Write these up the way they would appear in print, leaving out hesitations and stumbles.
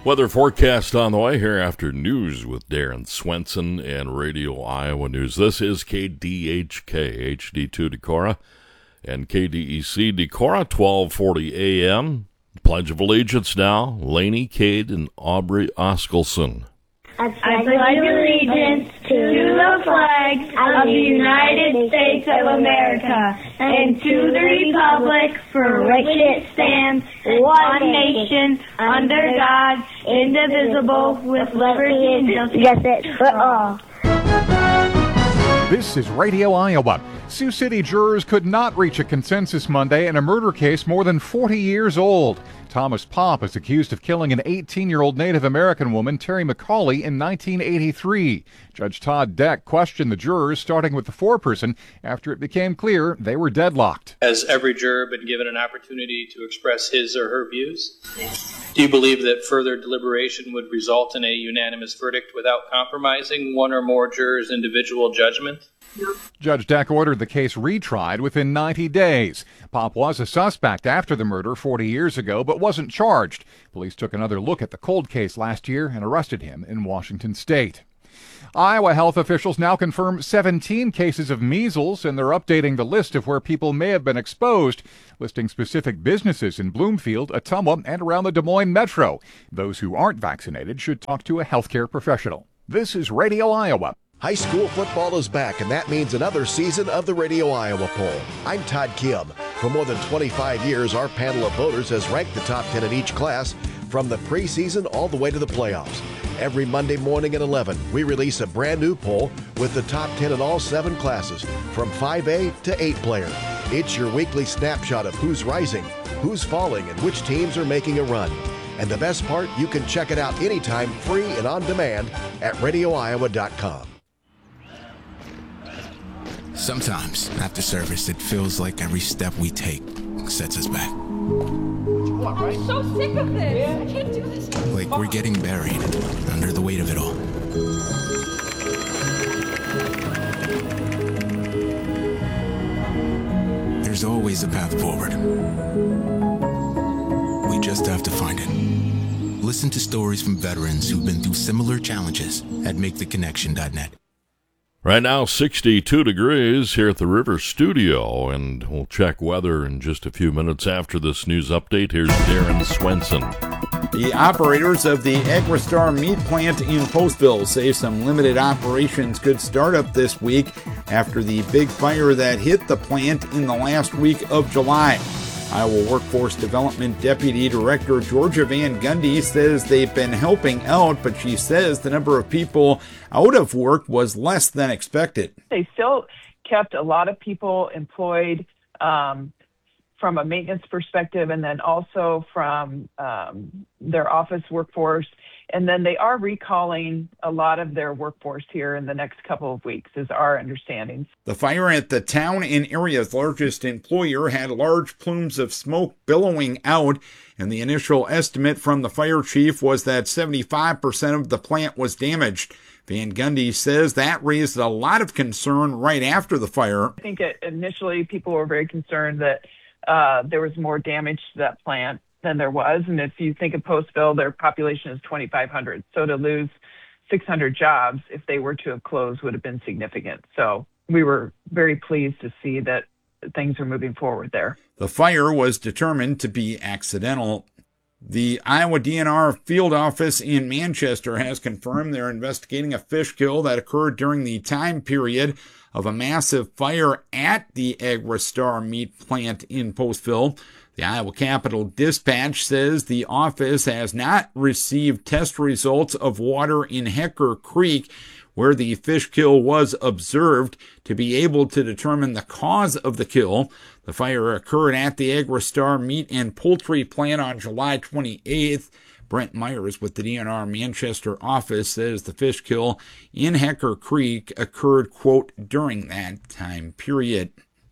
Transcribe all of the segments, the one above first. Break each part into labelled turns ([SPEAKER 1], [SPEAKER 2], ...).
[SPEAKER 1] Weather forecast on the way here after news with Darren Swenson and Radio Iowa News. This is KDHK HD2 Decorah and KDEC Decorah, 1240 AM. Pledge of Allegiance now. Lainey Cade and Aubrey Oskelson.
[SPEAKER 2] I pledge allegiance to the flag of the United States of America and to the republic for which it stands, one nation, under God, indivisible, with liberty and justice for all.
[SPEAKER 3] This is Radio Iowa. Sioux City jurors could not reach a consensus Monday in a murder case more than 40 years old. Thomas Popp is accused of killing an 18-year-old Native American woman, Terry McCauley, in 1983. Judge Todd Deck questioned the jurors, starting with the foreperson, after it became clear they were deadlocked.
[SPEAKER 4] Has every juror been given an opportunity to express his or her views? Do you believe that further deliberation would result in a unanimous verdict without compromising one or more jurors' individual judgment?
[SPEAKER 3] Judge Deck ordered the case retried within 90 days. Popp was a suspect after the murder 40 years ago, but wasn't charged. Police took another look at the cold case last year and arrested him in Washington State. Iowa health officials now confirm 17 cases of measles, and they're updating the list of where people may have been exposed, listing specific businesses in Bloomfield, Ottumwa, and around the Des Moines metro. Those who aren't vaccinated should talk to a healthcare professional. This is Radio Iowa.
[SPEAKER 5] High school football is back, and that means another season of the Radio Iowa Poll. I'm Todd Kim. For more than 25 years, our panel of voters has ranked the top 10 in each class, from the preseason all the way to the playoffs. Every Monday morning at 11, we release a brand new poll with the top 10 in all 7 classes, from 5A to 8 player. It's your weekly snapshot of who's rising, who's falling, and which teams are making a run. And the best part, you can check it out anytime, free and on demand at radioiowa.com.
[SPEAKER 6] Sometimes, after service, it feels like every step we take sets us back.
[SPEAKER 7] I'm so sick of this. I can't do this.
[SPEAKER 6] Like we're getting buried under the weight of it all. There's always a path forward. We just have to find it. Listen to stories from veterans who've been through similar challenges at MakeTheConnection.net.
[SPEAKER 1] Right now, 62 degrees here at the River Studio, and we'll check weather in just a few minutes after this news update. Here's Darren Swenson.
[SPEAKER 8] The operators of the Agristar meat plant in Postville say some limited operations could start up this week after the big fire that hit the plant in the last week of July. Iowa Workforce Development Deputy Director Georgia Van Gundy says they've been helping out, but she says the number of people out of work was less than expected.
[SPEAKER 9] They still kept a lot of people employed from a maintenance perspective, and then also from their office workforce. And then they are recalling a lot of their workforce here in the next couple of weeks, is our understanding.
[SPEAKER 8] The fire at the town and area's largest employer had large plumes of smoke billowing out, and the initial estimate from the fire chief was that 75% of the plant was damaged. Van Gundy says that raised a lot of concern right after the fire.
[SPEAKER 9] I think initially people were very concerned that there was more damage to that plant than there was. And if you think of Postville, their population is 2,500. So to lose 600 jobs, if they were to have closed, would have been significant. So we were very pleased to see that things are moving forward there.
[SPEAKER 8] The fire was determined to be accidental. The Iowa DNR field office in Manchester has confirmed they're investigating a fish kill that occurred during the time period of a massive fire at the Agristar meat plant in Postville. The Iowa Capitol Dispatch says the office has not received test results of water in Hecker Creek, where the fish kill was observed, to be able to determine the cause of the kill. The fire occurred at the Agristar meat and poultry plant on July 28th. Brent Myers with the DNR Manchester office says the fish kill in Hecker Creek occurred, quote, during that time period.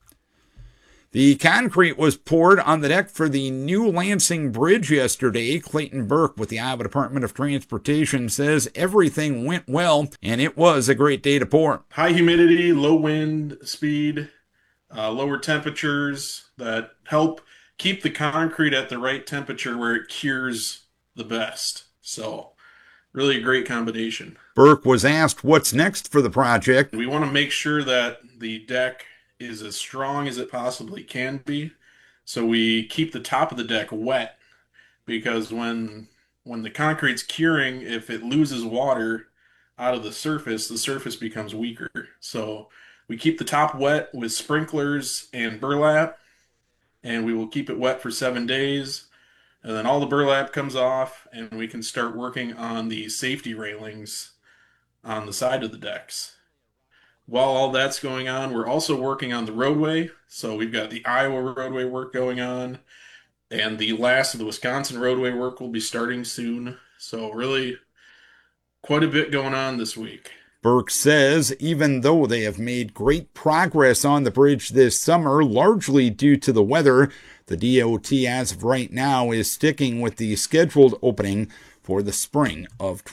[SPEAKER 8] The concrete was poured on the deck for the new Lansing Bridge yesterday. Clayton Burke with the Iowa Department of Transportation says everything went well, and it was a great day to pour.
[SPEAKER 10] High humidity, low wind speed, lower temperatures that help keep the concrete at the right temperature where it cures the best. So really a great combination.
[SPEAKER 8] Burke was asked what's next for the project.
[SPEAKER 10] We want to make sure that the deck is as strong as it possibly can be. So we keep the top of the deck wet, because when the concrete's curing, if it loses water out of the surface becomes weaker. So we keep the top wet with sprinklers and burlap, and we will keep it wet for 7 days. And then all the burlap comes off, and we can start working on the safety railings on the side of the decks. While all that's going on, we're also working on the roadway. So we've got the Iowa roadway work going on, and the last of the Wisconsin roadway work will be starting soon. So really quite a bit going on this week.
[SPEAKER 8] Burke says even though they have made great progress on the bridge this summer, largely due to the weather, the DOT as of right now is sticking with the scheduled opening for the spring of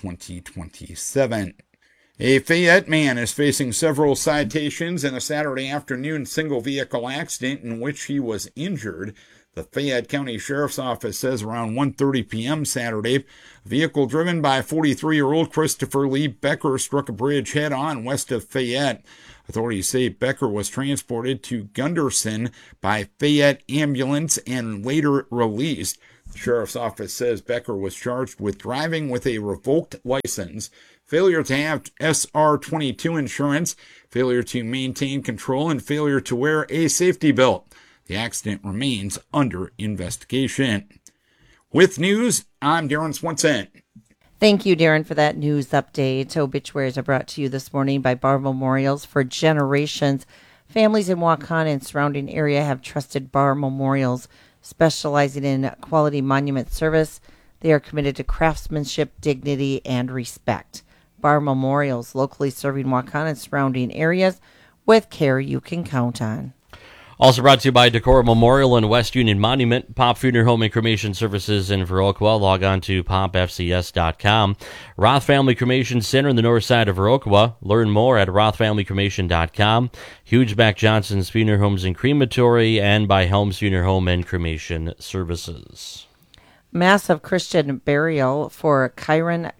[SPEAKER 8] 2027. A Fayette man is facing several citations in a Saturday afternoon single vehicle accident in which he was injured. The Fayette County Sheriff's Office says around 1:30 p.m. Saturday, a vehicle driven by 43-year-old Christopher Lee Becker struck a bridge head-on west of Fayette. Authorities say Becker was transported to Gunderson by Fayette ambulance and later released. The Sheriff's Office says Becker was charged with driving with a revoked license, failure to have SR-22 insurance, failure to maintain control, and failure to wear a safety belt. The accident remains under investigation. With news, I'm Darren Swenson.
[SPEAKER 11] Thank you, Darren, for that news update. Obituaries are brought to you this morning by Barr Memorials. For generations, families in Waukon and surrounding area have trusted Barr Memorials, specializing in quality monument service. They are committed to craftsmanship, dignity, and respect. Barr Memorials, locally serving Waukon and surrounding areas with care you can count on.
[SPEAKER 12] Also brought to you by Decorah Memorial and West Union Monument, Pop Funeral Home and Cremation Services in Viroqua. Log on to popfcs.com. Roth Family Cremation Center in the north side of Viroqua. Learn more at rothfamilycremation.com. Hugeback Johnson's Funeral Homes and Crematory, and by Helms Funeral Home and Cremation Services.
[SPEAKER 11] Massive Christian burial for Kyron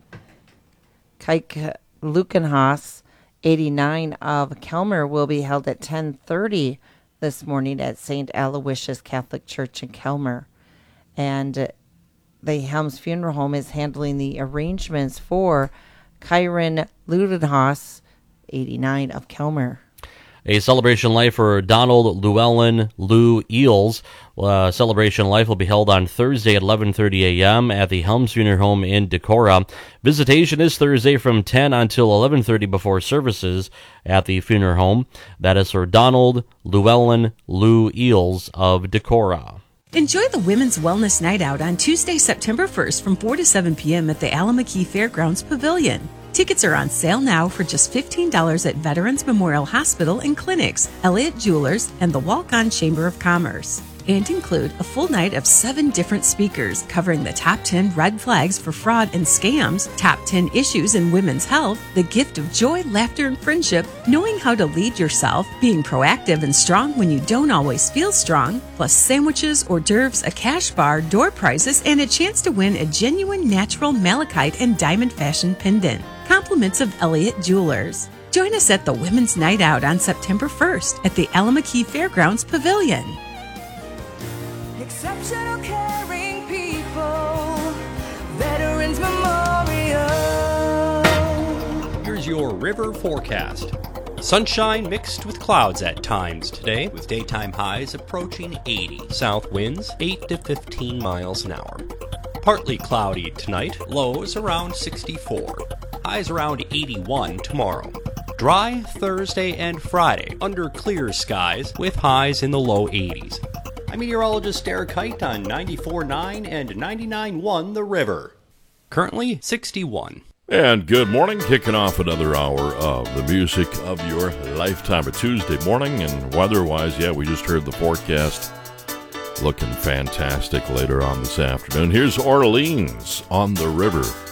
[SPEAKER 11] Lukenhaus, 89 of Kelmer, will be held at 10:30 this morning at St. Aloysius Catholic Church in Kelmer. And the Helms Funeral Home is handling the arrangements for Kyron Ludenhaus, 89 of Kelmer.
[SPEAKER 12] A celebration life for Donald Llewellyn Lou Eels. Celebration life will be held on Thursday at 11:30 a.m. at the Helms Funeral Home in Decorah. Visitation is Thursday from 10 until 11:30 before services at the funeral home. That is for Donald Llewellyn Lou Eels of Decorah.
[SPEAKER 13] Enjoy the Women's Wellness Night Out on Tuesday, September 1st from 4 to 7 p.m. at the Alameda Fairgrounds Pavilion. Tickets are on sale now for just $15 at Veterans Memorial Hospital and Clinics, Elliott Jewelers, and the Walk-On Chamber of Commerce. And include a full night of 7 different speakers covering the top 10 red flags for fraud and scams, top 10 issues in women's health, the gift of joy, laughter, and friendship, knowing how to lead yourself, being proactive and strong when you don't always feel strong, plus sandwiches, hors d'oeuvres, a cash bar, door prizes, and a chance to win a genuine natural malachite and diamond fashion pendant. Compliments of Elliott Jewelers. Join us at the Women's Night Out on September 1st at the Alameda Fairgrounds Pavilion.
[SPEAKER 14] Exceptional caring people, Veterans Memorial.
[SPEAKER 15] Here's your river forecast. Sunshine mixed with clouds at times today, with daytime highs approaching 80. South winds 8 to 15 miles an hour. Partly cloudy tonight, lows around 64. Highs around 81 tomorrow. Dry Thursday and Friday under clear skies with highs in the low 80s. I'm meteorologist Derek Height on 94.9 and 99.1 The River. Currently 61.
[SPEAKER 1] And good morning, kicking off another hour of the music of your lifetime. A Tuesday morning, and weather-wise, we just heard the forecast. Looking fantastic later on this afternoon. Here's Orleans on the River.